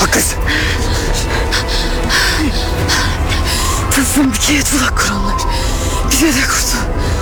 Haklısın. Tılsım dikeye tuzak kuranlar. Bize de kurdu.